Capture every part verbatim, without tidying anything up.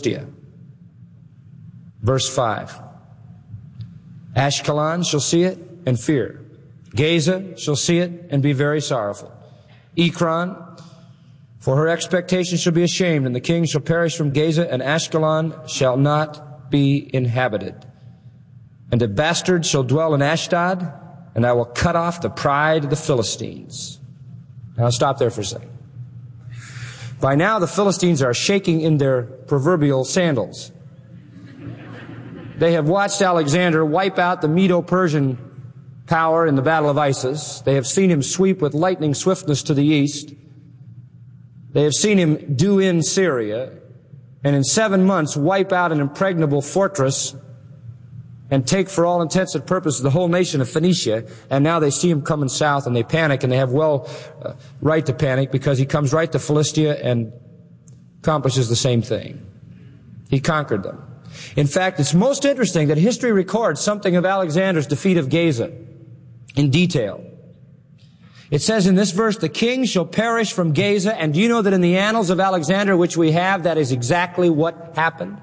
Philistia. Verse five. Ashkelon shall see it and fear. Gaza shall see it and be very sorrowful. Ekron, for her expectation shall be ashamed, and the king shall perish from Gaza, and Ashkelon shall not be inhabited. And a bastard shall dwell in Ashdod, and I will cut off the pride of the Philistines. Now I'll stop there for a second. By now the Philistines are shaking in their proverbial sandals. They have watched Alexander wipe out the Medo-Persian power in the Battle of Issus. They have seen him sweep with lightning swiftness to the east. They have seen him do in Syria, and in seven months wipe out an impregnable fortress and take for all intents and purposes the whole nation of Phoenicia. And now they see him coming south, and they panic, and they have well uh, right to panic, because he comes right to Philistia and accomplishes the same thing. He conquered them. In fact, it's most interesting that history records something of Alexander's defeat of Gaza in detail. It says in this verse, the king shall perish from Gaza. And do you know that in the annals of Alexander, which we have, that is exactly what happened?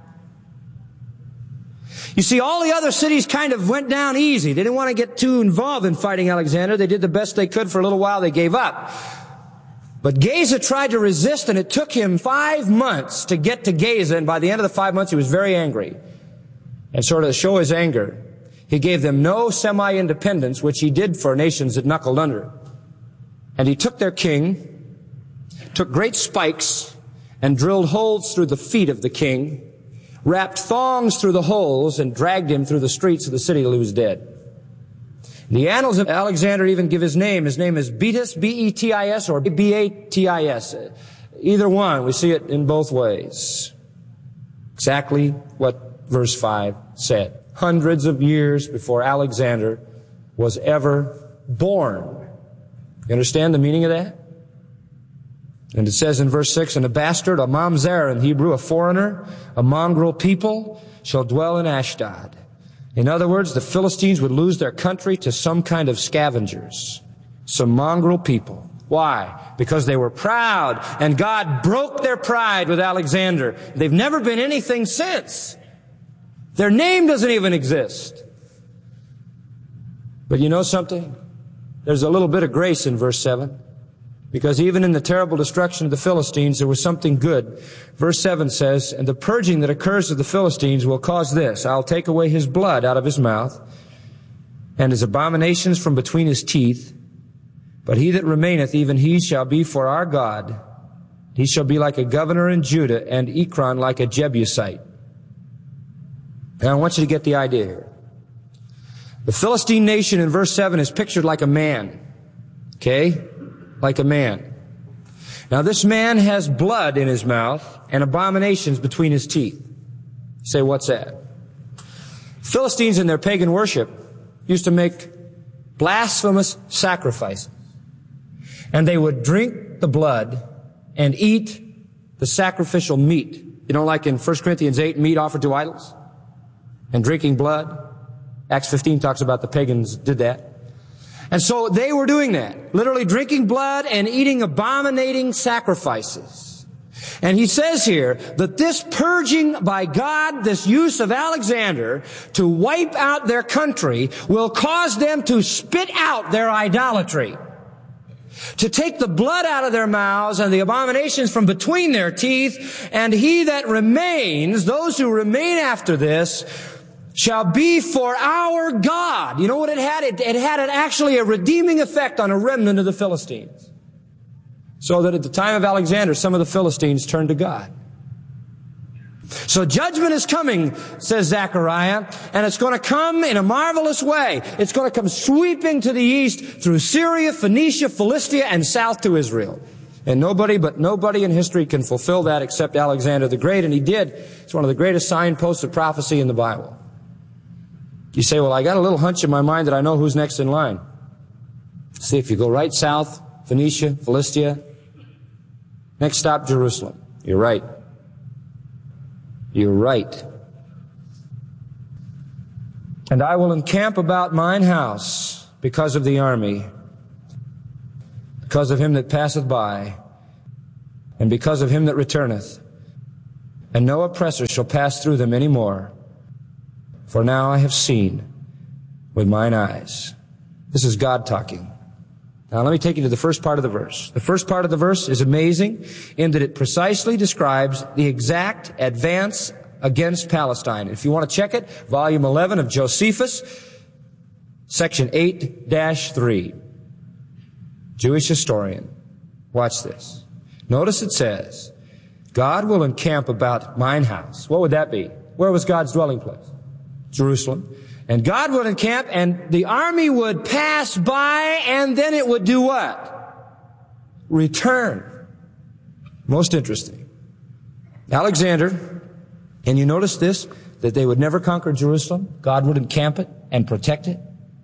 You see, all the other cities kind of went down easy. They didn't want to get too involved in fighting Alexander. They did the best they could for a little while. They gave up. But Gaza tried to resist, and it took him five months to get to Gaza. And by the end of the five months, he was very angry. And sort of to show his anger, he gave them no semi-independence, which he did for nations that knuckled under. And he took their king, took great spikes, and drilled holes through the feet of the king, wrapped thongs through the holes, and dragged him through the streets of the city till he was dead. The annals of Alexander even give his name. His name is Betis, B E T I S, or B A T I S. Either one, we see it in both ways. Exactly what verse five said. Hundreds of years before Alexander was ever born. You understand the meaning of that? And it says in verse six, and a bastard, a mamzer in Hebrew, a foreigner, a mongrel people, shall dwell in Ashdod. In other words, the Philistines would lose their country to some kind of scavengers, some mongrel people. Why? Because they were proud, and God broke their pride with Alexander. They've never been anything since. Their name doesn't even exist. But you know something? There's a little bit of grace in verse seven, because even in the terrible destruction of the Philistines, there was something good. Verse seven says, and the purging that occurs to the Philistines will cause this: I'll take away his blood out of his mouth, and his abominations from between his teeth. But he that remaineth, even he shall be for our God. He shall be like a governor in Judah, and Ekron like a Jebusite. Now I want you to get the idea here. The Philistine nation in verse seven is pictured like a man. Okay? Like a man. Now this man has blood in his mouth and abominations between his teeth. You say, what's that? Philistines in their pagan worship used to make blasphemous sacrifices. And they would drink the blood and eat the sacrificial meat. You know, like in First Corinthians eight, meat offered to idols and drinking blood. Acts fifteen talks about the pagans did that. And so they were doing that, literally drinking blood and eating abominating sacrifices. And he says here that this purging by God, this use of Alexander to wipe out their country, will cause them to spit out their idolatry, to take the blood out of their mouths and the abominations from between their teeth. And he that remains, those who remain after this, shall be for our God. You know what it had? It, it had an, actually a redeeming effect on a remnant of the Philistines. So that at the time of Alexander, some of the Philistines turned to God. So judgment is coming, says Zechariah, and it's going to come in a marvelous way. It's going to come sweeping to the east through Syria, Phoenicia, Philistia, and south to Israel. And nobody but nobody in history can fulfill that except Alexander the Great, and he did. It's one of the greatest signposts of prophecy in the Bible. You say, well, I got a little hunch in my mind that I know who's next in line. See, if you go right south, Phoenicia, Philistia, next stop, Jerusalem. You're right. You're right. And I will encamp about mine house because of the army, because of him that passeth by, and because of him that returneth. and no oppressor shall pass through them any more. For now I have seen with mine eyes. This is God talking. Now let me take you to the first part of the verse. The first part of the verse is amazing in that it precisely describes the exact advance against Palestine. If you want to check it, volume eleven of Josephus, section eight dash three. Jewish historian. Watch this. Notice it says, God will encamp about mine house. What would that be? Where was God's dwelling place? Jerusalem. And God would encamp, and the army would pass by, and then it would do what? Return. Most interesting. Alexander, and you notice this, that they would never conquer Jerusalem. God would encamp it and protect it.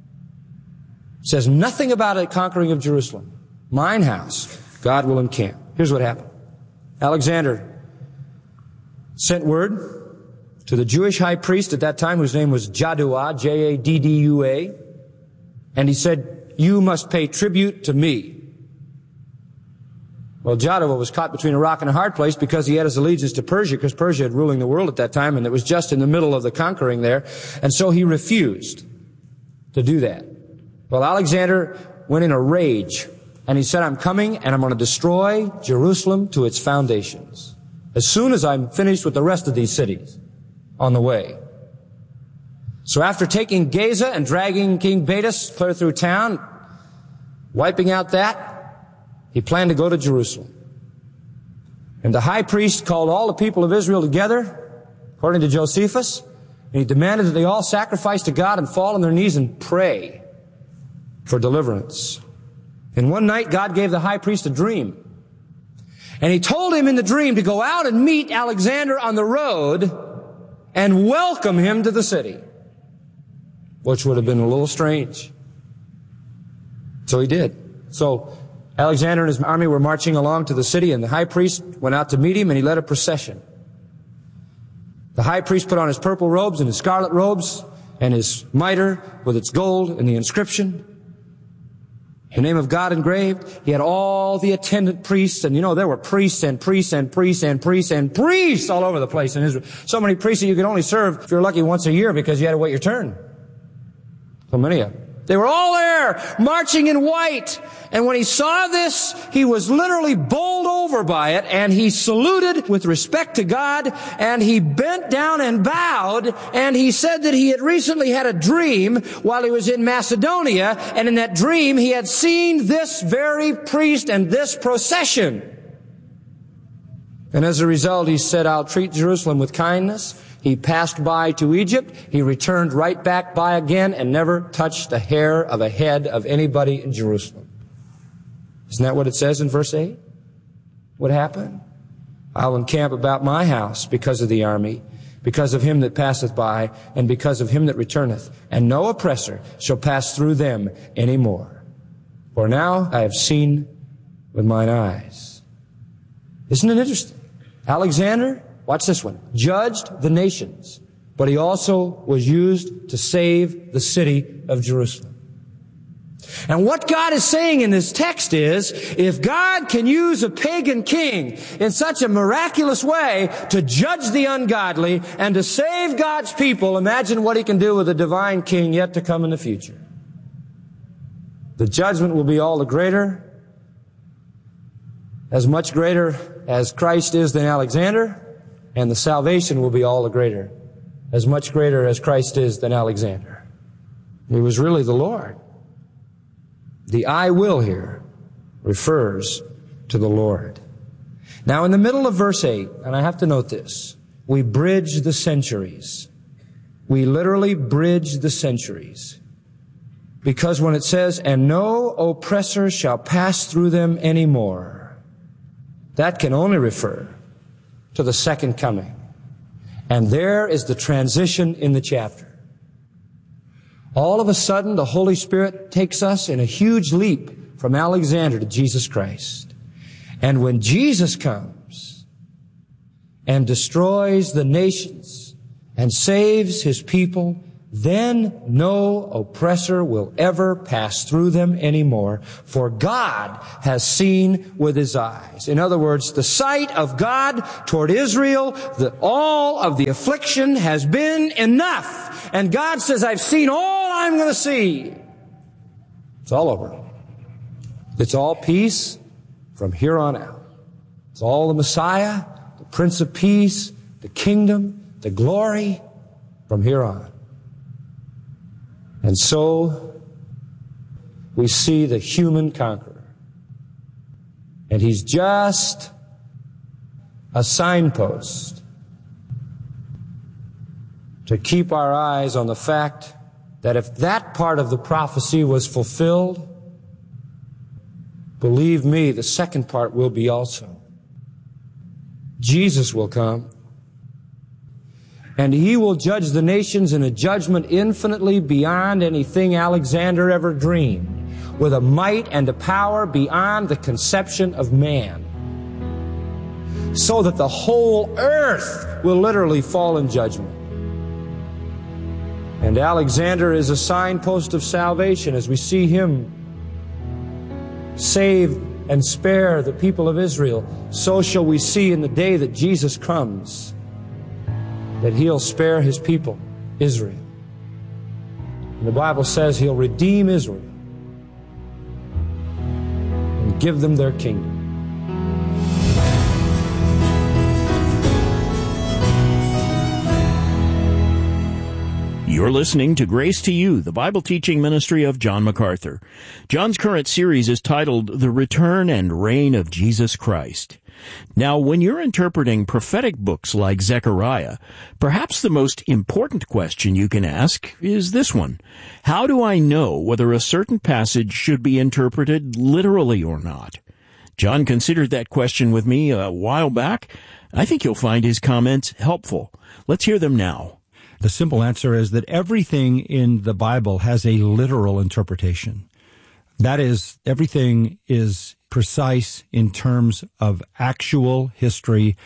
It says nothing about a conquering of Jerusalem. Mine house, God will encamp. Here's what happened. Alexander sent word to the Jewish high priest at that time, whose name was Jaddua, J A D D U A, and he said, you must pay tribute to me. Well, Jaddua was caught between a rock and a hard place because he had his allegiance to Persia, because Persia had ruling the world at that time, and it was just in the middle of the conquering there, and so he refused to do that. Well, Alexander went in a rage, and he said, I'm coming, and I'm going to destroy Jerusalem to its foundations as soon as I'm finished with the rest of these cities on the way. So after taking Gaza and dragging King Baitus clear through town, wiping out that, he planned to go to Jerusalem. And the high priest called all the people of Israel together, according to Josephus, and he demanded that they all sacrifice to God and fall on their knees and pray for deliverance. And one night God gave the high priest a dream. And he told him in the dream to go out and meet Alexander on the road and welcome him to the city, which would have been a little strange. So he did. So Alexander and his army were marching along to the city, and the high priest went out to meet him, and he led a procession. The high priest put on his purple robes and his scarlet robes and his mitre with its gold and the inscription, the name of God engraved. He had all the attendant priests, and you know, there were priests and priests and priests and priests and priests all over the place in Israel. So many priests that you could only serve, if you're lucky, once a year because you had to wait your turn. So many of them. They were all there, marching in white. And when he saw this, he was literally bowled over by it, and he saluted with respect to God, and he bent down and bowed, and he said that he had recently had a dream while he was in Macedonia, and in that dream he had seen this very priest and this procession. And as a result, he said, I'll treat Jerusalem with kindness. He passed by to Egypt. He returned right back by again and never touched the hair of a head of anybody in Jerusalem. Isn't that what it says in verse eight? What happened? I'll encamp about my house because of the army, because of him that passeth by, and because of him that returneth. And no oppressor shall pass through them any more. For now I have seen with mine eyes. Isn't it interesting? Alexander, watch this one, judged the nations, but he also was used to save the city of Jerusalem. And what God is saying in this text is, if God can use a pagan king in such a miraculous way to judge the ungodly and to save God's people, imagine what he can do with a divine king yet to come in the future. The judgment will be all the greater, as much greater as Christ is than Alexander, and the salvation will be all the greater, as much greater as Christ is than Alexander. He was really the Lord. The I will here refers to the Lord. Now in the middle of verse eight, and I have to note this, we bridge the centuries. We literally bridge the centuries. Because when it says, and no oppressor shall pass through them anymore, that can only refer to the second coming. And there is the transition in the chapter. All of a sudden, the Holy Spirit takes us in a huge leap from Alexander to Jesus Christ. And when Jesus comes and destroys the nations and saves his people, then no oppressor will ever pass through them anymore, for God has seen with his eyes. In other words, the sight of God toward Israel, that all of the affliction has been enough. And God says, I've seen all I'm going to see. It's all over. It's all peace from here on out. It's all the Messiah, the Prince of Peace, the kingdom, the glory from here on. And so we see the human conqueror. And he's just a signpost to keep our eyes on the fact that if that part of the prophecy was fulfilled, believe me, the second part will be also. Jesus will come, and he will judge the nations in a judgment infinitely beyond anything Alexander ever dreamed, with a might and a power beyond the conception of man, so that the whole earth will literally fall in judgment. And Alexander is a signpost of salvation as we see him save and spare the people of Israel. So shall we see in the day that Jesus comes that he'll spare his people, Israel. And the Bible says he'll redeem Israel and give them their kingdom. You're listening to Grace to You, the Bible teaching ministry of John MacArthur. John's current series is titled The Return and Reign of Jesus Christ. Now, when you're interpreting prophetic books like Zechariah, perhaps the most important question you can ask is this one. How do I know whether a certain passage should be interpreted literally or not? John considered that question with me a while back. I think you'll find his comments helpful. Let's hear them now. The simple answer is that everything in the Bible has a literal interpretation. That is, everything is precise in terms of actual history,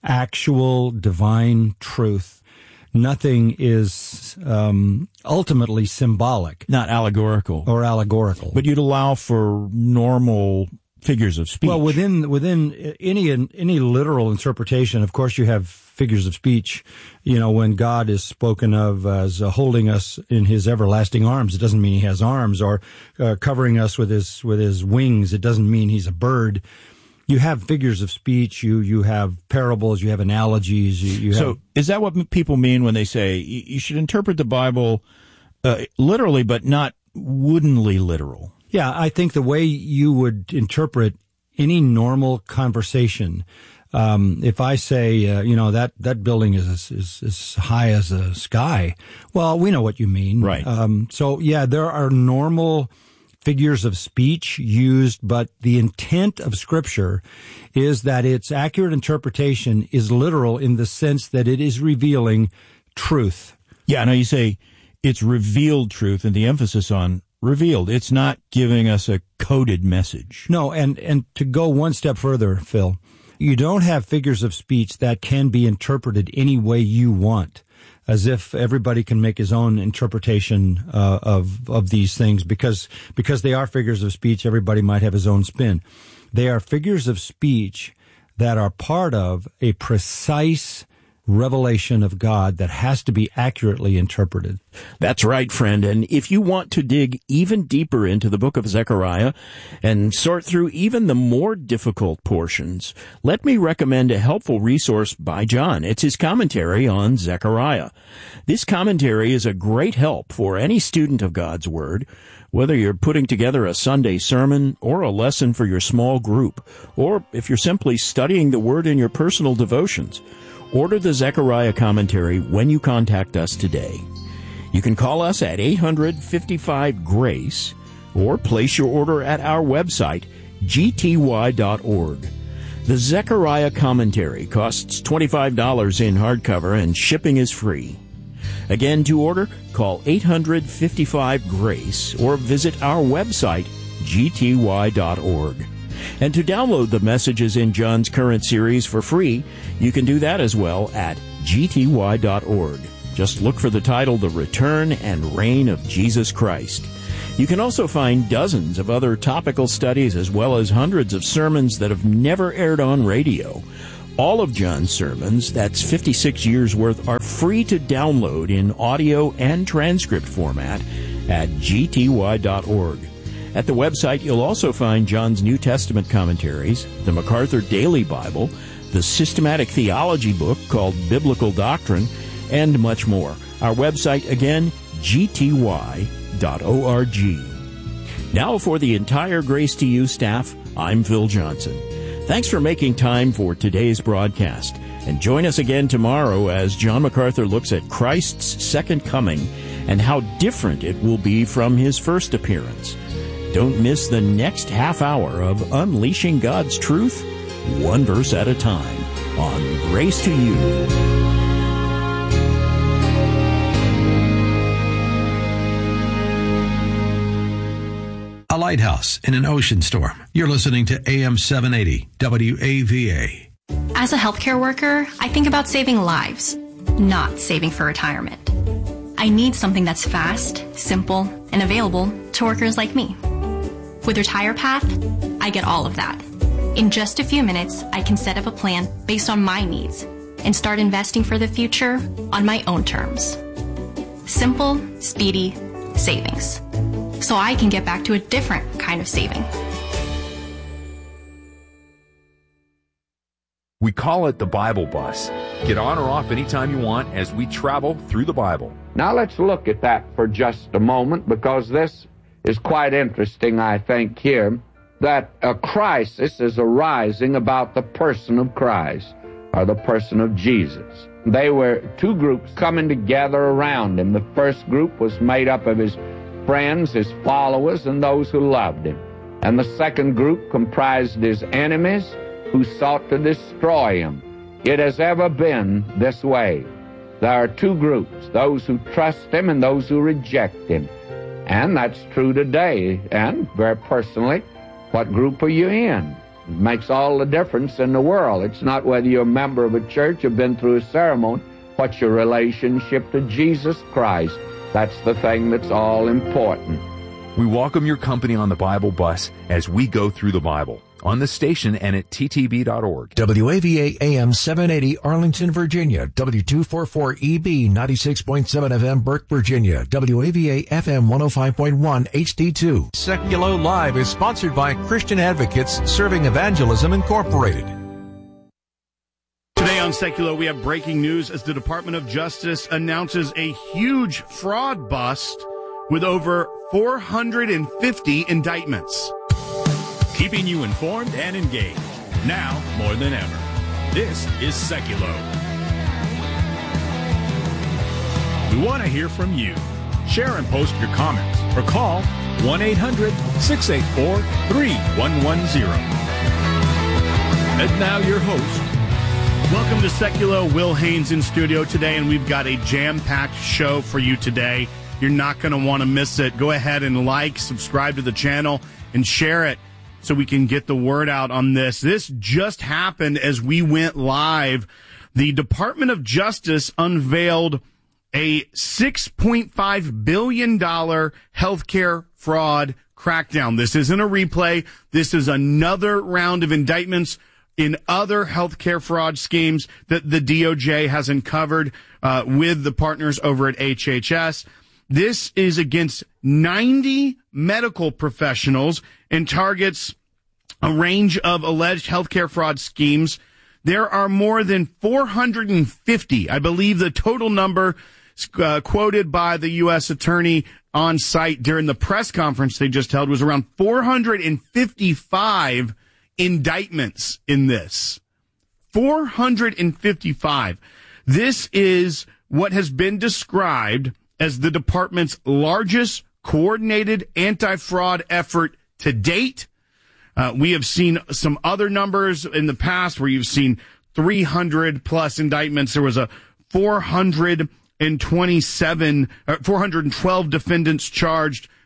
actual divine truth. Nothing is um, ultimately symbolic. Not allegorical. Or allegorical. But you'd allow for normal figures of speech. Well, within within any any literal interpretation, of course, you have figures of speech. You know, when God is spoken of as uh, holding us in his everlasting arms, it doesn't mean he has arms, or uh, covering us with his with his wings. It doesn't mean he's a bird. You have figures of speech. You you have parables. You have analogies. You, you have... So, is that what people mean when they say you should interpret the Bible uh, literally, but not woodenly literal? Yeah, I think the way you would interpret any normal conversation, um, if I say, uh, you know, that, that building is, is as high as the sky, well, we know what you mean. Right. Um, so, yeah, there are normal figures of speech used, but the intent of Scripture is that its accurate interpretation is literal in the sense that it is revealing truth. Yeah, now you say it's revealed truth, and the emphasis on revealed. It's not giving us a coded message. No, and, and to go one step further, Phil, you don't have figures of speech that can be interpreted any way you want, as if everybody can make his own interpretation uh, of of these things, because because they are figures of speech, everybody might have his own spin. They are figures of speech that are part of a precise revelation of God that has to be accurately interpreted. That's right, friend. And if you want to dig even deeper into the book of Zechariah and sort through even the more difficult portions, let me recommend a helpful resource by John. It's his commentary on Zechariah. This commentary is a great help for any student of God's Word, whether you're putting together a Sunday sermon or a lesson for your small group, or if you're simply studying the Word in your personal devotions. Order the Zechariah commentary when you contact us today. You can call us at eight hundred, fifty-five, GRACE or place your order at our website, g t y dot org. The Zechariah commentary costs twenty-five dollars in hardcover and shipping is free. Again, to order, call eight hundred, fifty-five, GRACE or visit our website, g t y dot org. And to download the messages in John's current series for free, you can do that as well at g t y dot org. Just look for the title, The Return and Reign of Jesus Christ. You can also find dozens of other topical studies as well as hundreds of sermons that have never aired on radio. All of John's sermons, that's fifty-six years worth, are free to download in audio and transcript format at g t y dot org. At the website, you'll also find John's New Testament commentaries, the MacArthur Daily Bible, the systematic theology book called Biblical Doctrine, and much more. Our website, again, g t y dot org. Now for the entire Grace to You staff, I'm Phil Johnson. Thanks for making time for today's broadcast. And join us again tomorrow as John MacArthur looks at Christ's second coming and how different it will be from his first appearance. Don't miss the next half hour of Unleashing God's Truth, one verse at a time, on Grace to You. A lighthouse in an ocean storm. You're listening to A M seven eighty W A V A. As a healthcare worker, I think about saving lives, not saving for retirement. I need something that's fast, simple, and available to workers like me. With RetirePath, I get all of that. In just a few minutes, I can set up a plan based on my needs and start investing for the future on my own terms. Simple, speedy savings. So I can get back to a different kind of saving. We call it the Bible Bus. Get on or off anytime you want as we travel through the Bible. Now let's look at that for just a moment, because this is quite interesting, I think, here, that a crisis is arising about the person of Christ, or the person of Jesus. They were two groups coming together around him. The first group was made up of his friends, his followers, and those who loved him. And the second group comprised his enemies who sought to destroy him. It has ever been this way. There are two groups, those who trust him and those who reject him. And that's true today. And very personally, what group are you in? It makes all the difference in the world. It's not whether you're a member of a church or been through a ceremony. What's your relationship to Jesus Christ? That's the thing that's all important. We welcome your company on the Bible Bus as we go through the Bible, on the station and at t t b dot org. W A V A A M seven eighty Arlington, Virginia. W two forty-four E B ninety-six point seven F M Burke, Virginia. W A V A F M one oh five point one H D two. Seculo Live is sponsored by Christian Advocates Serving Evangelism Incorporated. Today on Secular, we have breaking news as the Department of Justice announces a huge fraud bust with over four hundred fifty indictments. Keeping you informed and engaged, now more than ever. This is Secular. We want to hear from you. Share and post your comments or call one eight hundred six eight four three one one zero. And now your host. Welcome to Secular. Will Haynes in studio today, and we've got a jam-packed show for you today. You're not going to want to miss it. Go ahead and like, subscribe to the channel, and share it so we can get the word out on this. This just happened as we went live. The Department of Justice unveiled a six point five billion dollars healthcare fraud crackdown. This isn't a replay. This is another round of indictments in other healthcare fraud schemes that the D O J has uncovered uh, with the partners over at H H S. This is against ninety medical professionals and targets a range of alleged healthcare fraud schemes. There are more than four hundred fifty. I believe the total number uh, quoted by the U S attorney on site during the press conference they just held was around four hundred fifty-five indictments in this. four hundred fifty-five. This is what has been described as the department's largest coordinated anti-fraud effort to date. Uh, we have seen some other numbers in the past where you've seen three hundred plus indictments. There was a four hundred twenty-seven, uh, four hundred twelve defendants charged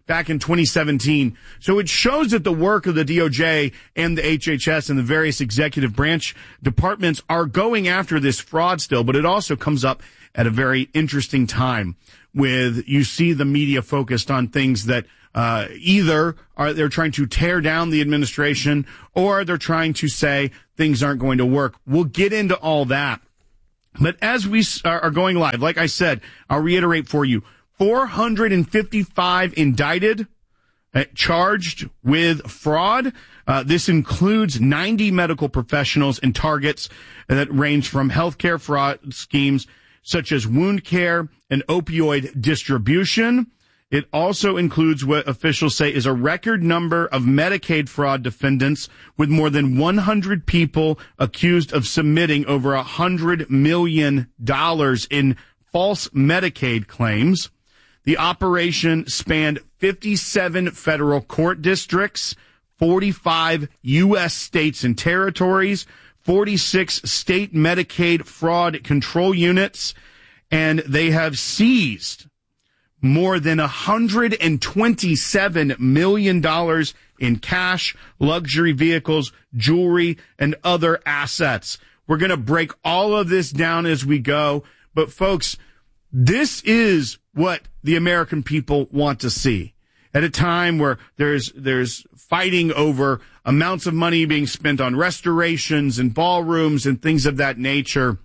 back in twenty seventeen. So it shows that the work of the D O J and the H H S and the various executive branch departments are going after this fraud still, but it also comes up at a very interesting time with you see the media focused on things that uh either are they're trying to tear down the administration or they're trying to say things aren't going to work. We'll get into all that. But as we are going live, like I said, I'll reiterate for you, four hundred fifty-five indicted, uh, charged with fraud. Uh, this includes ninety medical professionals and targets that range from healthcare fraud schemes such as wound care and opioid distribution. It also includes what officials say is a record number of Medicaid fraud defendants, with more than one hundred people accused of submitting over one hundred million dollars in false Medicaid claims. The operation spanned fifty-seven federal court districts, forty-five U S states and territories, forty-six state Medicaid fraud control units, and they have seized more than one hundred twenty-seven million dollars in cash, luxury vehicles, jewelry, and other assets. We're going to break all of this down as we go. But folks, this is what the American people want to see. At a time where there's there's fighting over amounts of money being spent on restorations and ballrooms and things of that nature,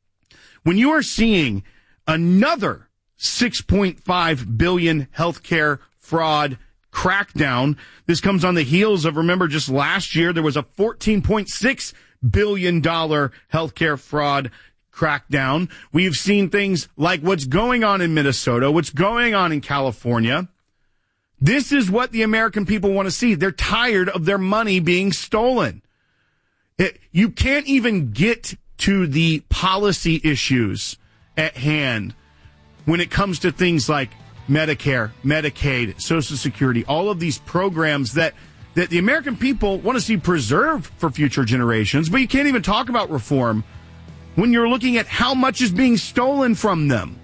when you are seeing another six point five billion dollars healthcare fraud crackdown. This comes on the heels of, remember, just last year, there was a fourteen point six billion dollars healthcare fraud crackdown. We've seen things like what's going on in Minnesota, what's going on in California. This is what the American people want to see. They're tired of their money being stolen. It, you can't even get to the policy issues at hand when it comes to things like Medicare, Medicaid, Social Security, all of these programs that, that the American people want to see preserved for future generations, but you can't even talk about reform when you're looking at how much is being stolen from them.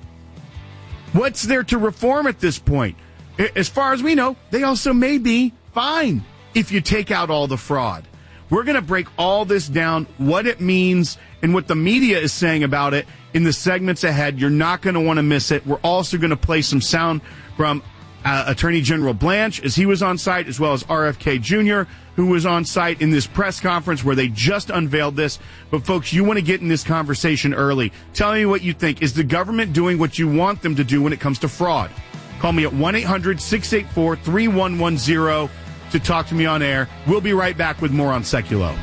What's there to reform at this point? As far as we know, they also may be fine if you take out all the fraud. We're going to break all this down, what it means, and what the media is saying about it in the segments ahead. You're not going to want to miss it. We're also going to play some sound from uh, Attorney General Blanche as he was on site, as well as R F K Junior, who was on site in this press conference where they just unveiled this. But, folks, you want to get in this conversation early. Tell me what you think. Is the government doing what you want them to do when it comes to fraud? Call me at one eight hundred six eight four three one one zero to talk to me on air. We'll be right back with more on Seculo.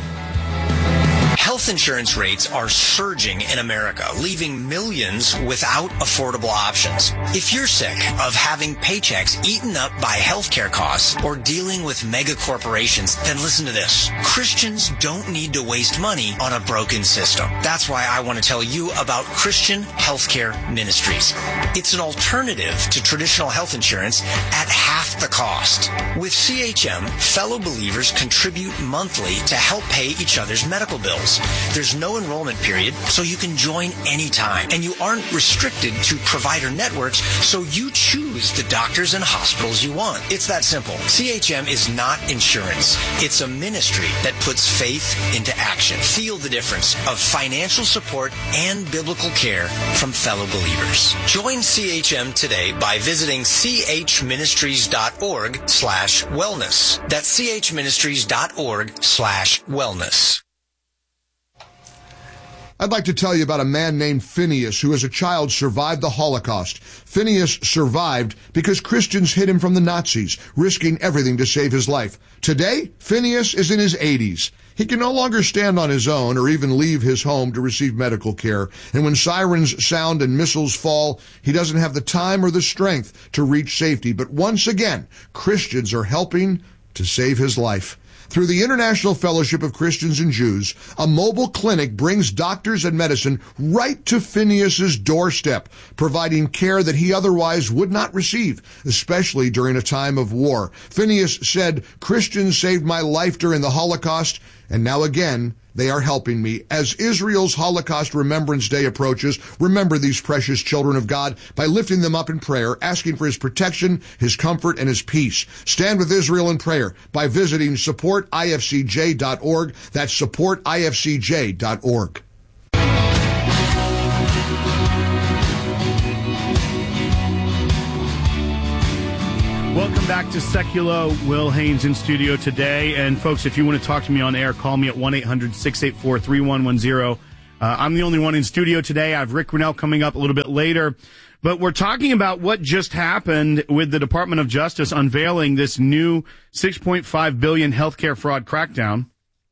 Health insurance rates are surging in America, leaving millions without affordable options. If you're sick of having paychecks eaten up by healthcare costs or dealing with mega corporations, then listen to this. Christians don't need to waste money on a broken system. That's why I want to tell you about Christian Healthcare Ministries. It's an alternative to traditional health insurance at half the cost. With C H M, fellow believers contribute monthly to help pay each other's medical bills. There's no enrollment period, so you can join anytime. And you aren't restricted to provider networks, so you choose the doctors and hospitals you want. It's that simple. C H M is not insurance. It's a ministry that puts faith into action. Feel the difference of financial support and biblical care from fellow believers. Join C H M today by visiting chministries.org slash wellness. That's chministries.org slash wellness. I'd like to tell you about a man named Phineas who as a child survived the Holocaust. Phineas survived because Christians hid him from the Nazis, risking everything to save his life. Today, Phineas is in his eighties. He can no longer stand on his own or even leave his home to receive medical care. And when sirens sound and missiles fall, he doesn't have the time or the strength to reach safety. But once again, Christians are helping to save his life. Through the International Fellowship of Christians and Jews, a mobile clinic brings doctors and medicine right to Phineas's doorstep, providing care that he otherwise would not receive, especially during a time of war. Phineas said, "Christians saved my life during the Holocaust, and now again, They are helping me. As Israel's Holocaust Remembrance Day approaches, remember these precious children of God by lifting them up in prayer, asking for his protection, his comfort, and his peace. Stand with Israel in prayer by visiting support I F C J dot org. That's support I F C J dot org. Welcome back to Secular. Will Haynes in studio today. And folks, if you want to talk to me on air, call me at one eight hundred six eight four three one one zero. Uh, I'm the only one in studio today. I have Rick Grinnell coming up a little bit later. But we're talking about what just happened with the Department of Justice unveiling this new six point five billion dollars healthcare fraud crackdown.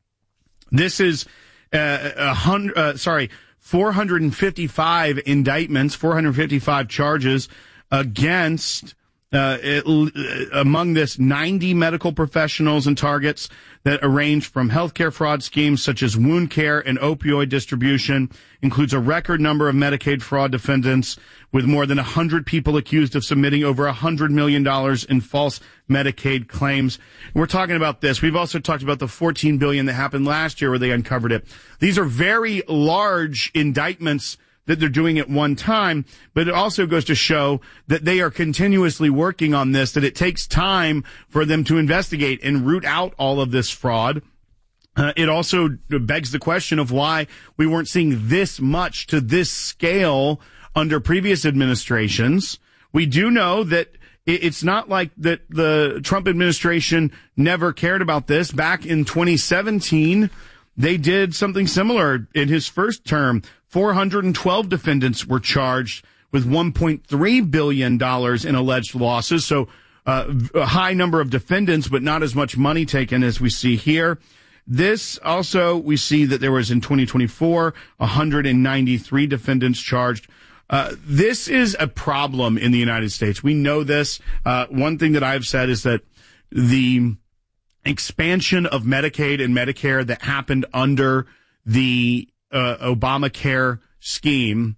This is uh, a hundred, uh, sorry, four hundred fifty-five indictments, four hundred fifty-five charges against Uh, it, uh, among this, ninety medical professionals and targets that arrange from healthcare fraud schemes such as wound care and opioid distribution, includes a record number of Medicaid fraud defendants with more than one hundred people accused of submitting over one hundred million dollars in false Medicaid claims. We're talking about this. We've also talked about the fourteen billion dollars that happened last year where they uncovered it. These are very large indictments that they're doing at one time, but it also goes to show that they are continuously working on this, that it takes time for them to investigate and root out all of this fraud. Uh, it also begs the question of why we weren't seeing this much to this scale under previous administrations. We do know that it's not like that the Trump administration never cared about this. Back in twenty seventeen, they did something similar in his first term. four hundred twelve defendants were charged with one point three billion dollars in alleged losses. So uh, a high number of defendants, but not as much money taken as we see here. This also, we see that there was in twenty twenty-four, one hundred ninety-three defendants charged. Uh, this is a problem in the United States. We know this. Uh, one thing that I've said is that the expansion of Medicaid and Medicare that happened under the Uh, Obamacare scheme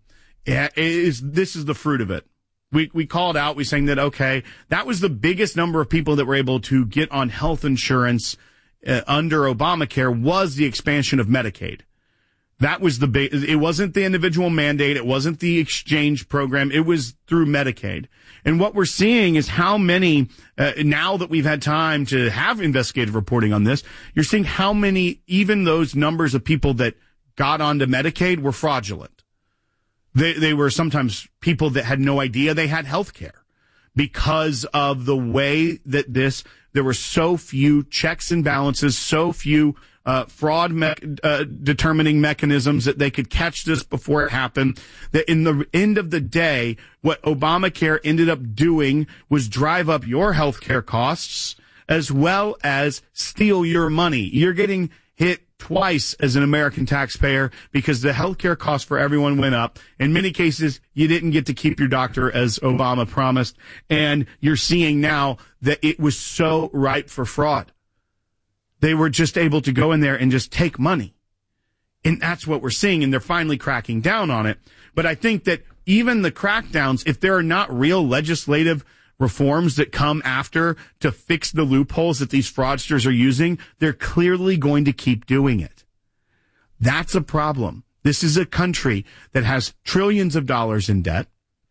is this is the fruit of it. We we called out, we saying that, okay, that was the biggest number of people that were able to get on health insurance uh, under Obamacare was the expansion of Medicaid. That was the big, it wasn't the individual mandate, it wasn't the exchange program, it was through Medicaid. And what we're seeing is how many, uh, now that we've had time to have investigative reporting on this, you're seeing how many, even those numbers of people that got onto Medicaid were fraudulent. They they were sometimes people that had no idea they had health care because of the way that this, there were so few checks and balances, so few uh, fraud me- uh, determining mechanisms that they could catch this before it happened, that in the end of the day, what Obamacare ended up doing was drive up your health care costs as well as steal your money. You're getting hit twice as an American taxpayer because the healthcare costs for everyone went up. In many cases, you didn't get to keep your doctor as Obama promised. And you're seeing now that it was so ripe for fraud. They were just able to go in there and just take money. And that's what we're seeing. And they're finally cracking down on it. But I think that even the crackdowns, if there are not real legislative reforms that come after to fix the loopholes that these fraudsters are using, they're clearly going to keep doing it. That's a problem. This is a country that has trillions of dollars in debt,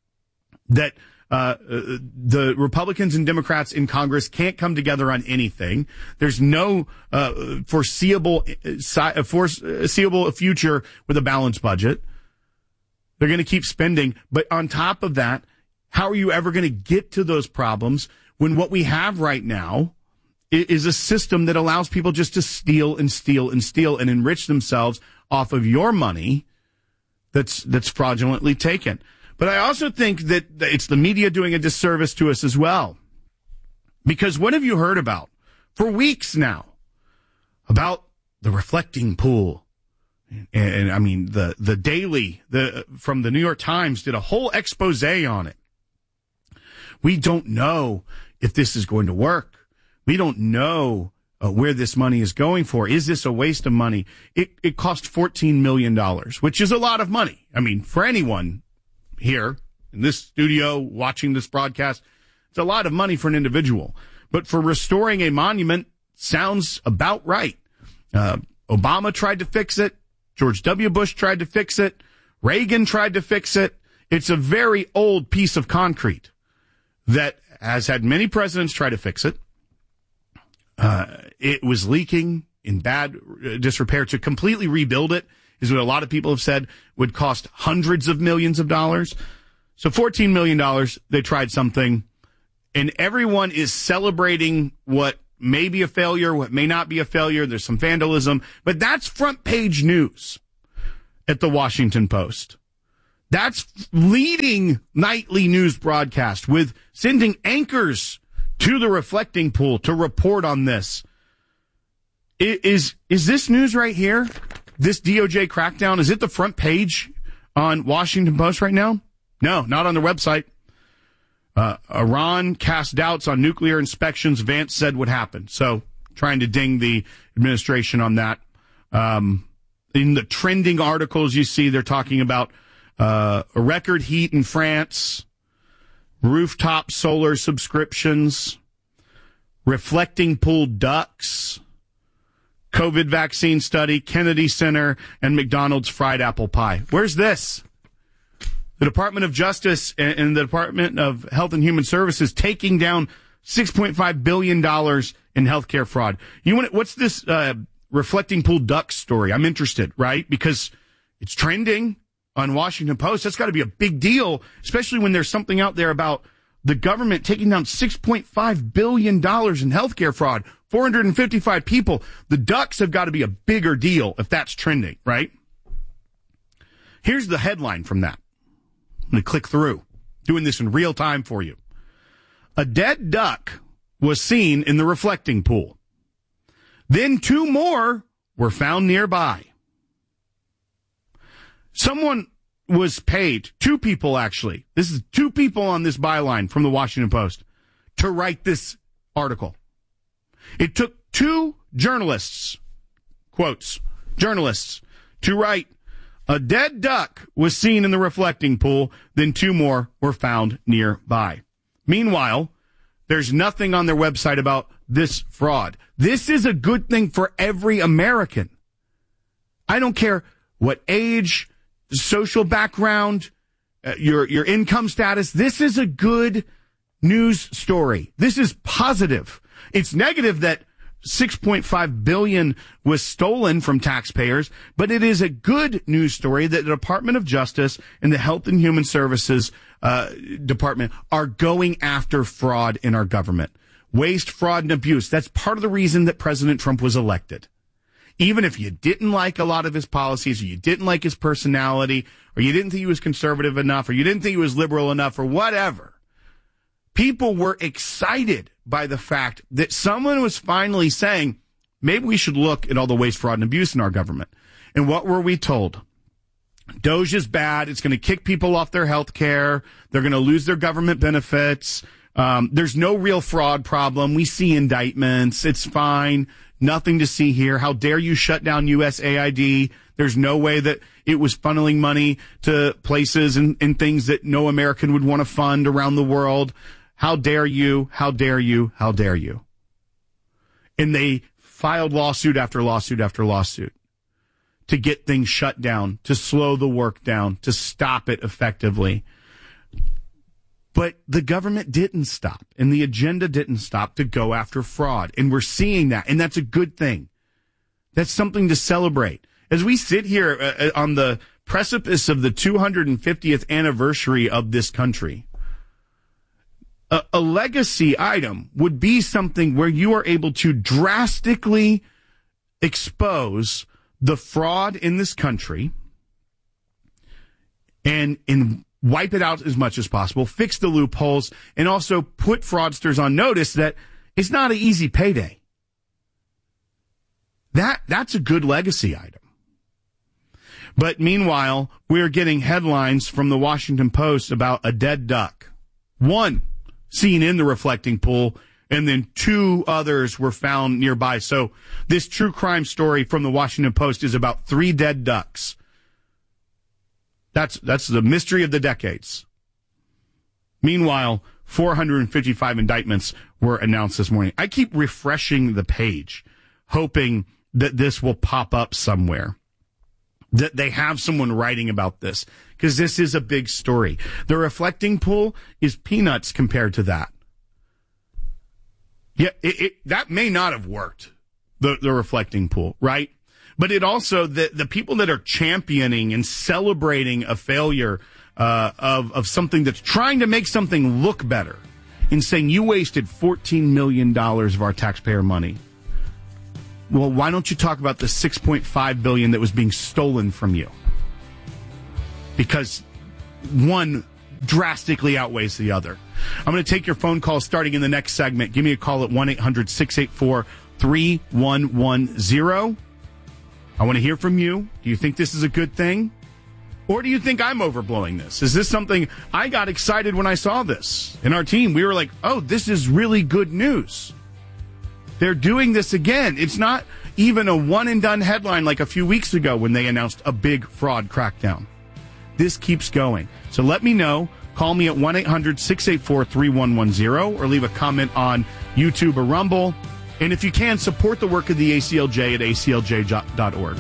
that uh, the Republicans and Democrats in Congress can't come together on anything. There's no uh, foreseeable, uh, foreseeable future with a balanced budget. They're going to keep spending. But on top of that, how are you ever going to get to those problems when what we have right now is a system that allows people just to steal and steal and steal and enrich themselves off of your money that's that's fraudulently taken? But I also think that it's the media doing a disservice to us as well. Because what have you heard about for weeks now? About the reflecting pool. And, and I mean, the, the Daily the from the New York Times did a whole expose on it. We don't know if this is going to work. We don't know uh, where this money is going for. Is this a waste of money? It, it cost fourteen million dollars, which is a lot of money. I mean, for anyone here in this studio watching this broadcast, it's a lot of money for an individual. But for restoring a monument, sounds about right. Uh, Obama tried to fix it. George W. Bush tried to fix it. Reagan tried to fix it. It's a very old piece of concrete that has had many presidents try to fix it. Uh, it was leaking in bad disrepair. To completely rebuild it is what a lot of people have said would cost hundreds of millions of dollars. So fourteen million dollars, they tried something, and everyone is celebrating what may be a failure, what may not be a failure. There's some vandalism, but that's front page news at the Washington Post. That's leading nightly news broadcast with sending anchors to the reflecting pool to report on this. Is, is this news right here? This D O J crackdown, is it the front page on Washington Post right now? No, not on their website. Uh, Iran cast doubts on nuclear inspections, Vance said would happen. So trying to ding the administration on that. Um, in the trending articles you see, they're talking about uh, a record heat in France, rooftop solar subscriptions, reflecting pool ducks, COVID vaccine study, Kennedy Center, and McDonald's fried apple pie. Where's this? The Department of Justice and the Department of Health and Human Services taking down six point five billion dollars in healthcare fraud. You want what's this uh, reflecting pool ducks story? I'm interested, right? Because it's trending on Washington Post. That's got to be a big deal, especially when there's something out there about the government taking down six point five billion dollars in healthcare fraud, four hundred fifty-five people. The ducks have got to be a bigger deal if that's trending, right? Here's the headline from that. I'm going to click through, doing this in real time for you. A dead duck was seen in the reflecting pool. Then two more were found nearby. Someone was paid, two people actually, this is two people on this byline from the Washington Post, to write this article. It took two journalists, quotes, journalists, to write, a dead duck was seen in the reflecting pool, then two more were found nearby. Meanwhile, there's nothing on their website about this fraud. This is a good thing for every American. I don't care what age, social background, uh, your your income status. This is a good news story. This is positive. It's negative that six point five billion dollars was stolen from taxpayers, but it is a good news story that the Department of Justice and the Health and Human Services uh, Department are going after fraud in our government. Waste, fraud, and abuse. That's part of the reason that President Trump was elected. Even if you didn't like a lot of his policies, or you didn't like his personality, or you didn't think he was conservative enough, or you didn't think he was liberal enough, or whatever, people were excited by the fact that someone was finally saying, maybe we should look at all the waste, fraud, and abuse in our government. And what were we told? DOGE is bad. It's going to kick people off their health care. They're going to lose their government benefits. Um, there's no real fraud problem. We see indictments. It's fine. Nothing to see here. How dare you shut down U S A I D? There's no way that it was funneling money to places and, and things that no American would want to fund around the world. How dare you? How dare you? How dare you? And they filed lawsuit after lawsuit after lawsuit to get things shut down, to slow the work down, to stop it effectively. But the government didn't stop, and the agenda didn't stop to go after fraud. And we're seeing that, and that's a good thing. That's something to celebrate. As we sit here uh, on the precipice of the two hundred fiftieth anniversary of this country, a, a legacy item would be something where you are able to drastically expose the fraud in this country and in wipe it out as much as possible, fix the loopholes, and also put fraudsters on notice that it's not an easy payday. That that's a good legacy item. But meanwhile, we're getting headlines from the Washington Post about a dead duck. One seen in the reflecting pool, and then two others were found nearby. So this true crime story from the Washington Post is about three dead ducks. That's that's the mystery of the decades. Meanwhile, four hundred fifty-five indictments were announced this morning. I keep refreshing the page, hoping that this will pop up somewhere, that they have someone writing about this, because this is a big story. The reflecting pool is peanuts compared to that. Yeah, it, it, that may not have worked, the, the reflecting pool, right? But it also, the, the people that are championing and celebrating a failure uh, of, of something that's trying to make something look better, and saying you wasted fourteen million dollars of our taxpayer money. Well, why don't you talk about the six point five billion dollars that was being stolen from you? Because one drastically outweighs the other. I'm going to take your phone call starting in the next segment. Give me a call at one eight hundred six eight four three one one zero. I want to hear from you. Do you think this is a good thing? Or do you think I'm overblowing this? Is this something I got excited when I saw this in our team? We were like, oh, this is really good news. They're doing this again. It's not even a one and done headline like a few weeks ago when they announced a big fraud crackdown. This keeps going. So let me know. Call me at one eight hundred six eight four three one one zero or leave a comment on YouTube or Rumble. And if you can, support the work of the A C L J at A C L J dot org.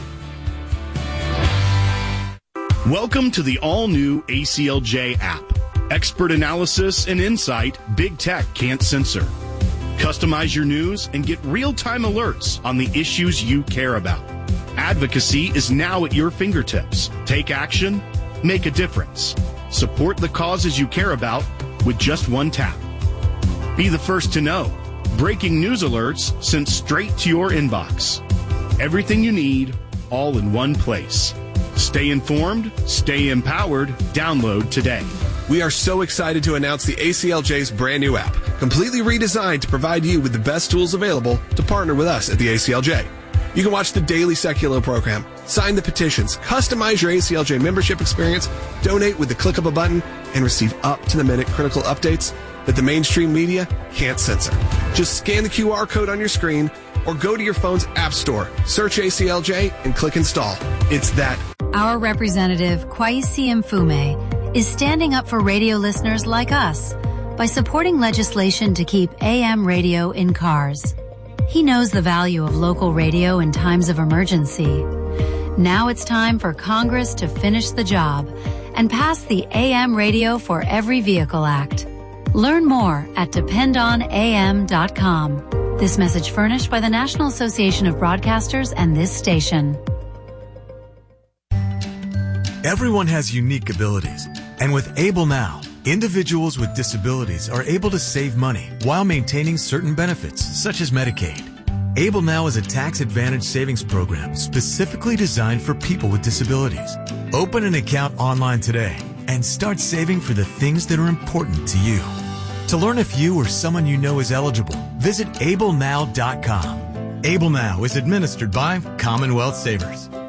Welcome to the all-new A C L J app. Expert analysis and insight big tech can't censor. Customize your news and get real-time alerts on the issues you care about. Advocacy is now at your fingertips. Take action, make a difference. Support the causes you care about with just one tap. Be the first to know. Breaking news alerts sent straight to your inbox. Everything you need, all in one place. Stay informed, stay empowered, download today. We are so excited to announce the A C L J's brand new app, completely redesigned to provide you with the best tools available to partner with us at the A C L J. You can watch the daily Seculo program, sign the petitions, customize your A C L J membership experience, donate with the click of a button, and receive up-to-the-minute critical updates that the mainstream media can't censor. Just scan the Q R code on your screen or go to your phone's app store, search A C L J, and click install. It's that. Our representative, Kwesi Mfume, is standing up for radio listeners like us by supporting legislation to keep A M radio in cars. He knows the value of local radio in times of emergency. Now it's time for Congress to finish the job and pass the A M Radio for Every Vehicle Act. Learn more at depend on A M dot com. This message furnished by the National Association of Broadcasters and this station. Everyone has unique abilities, and with Able Now, individuals with disabilities are able to save money while maintaining certain benefits, such as Medicaid. Able Now is a tax-advantaged savings program specifically designed for people with disabilities. Open an account online today and start saving for the things that are important to you. To learn if you or someone you know is eligible, visit able now dot com. Able Now is administered by Commonwealth Savers.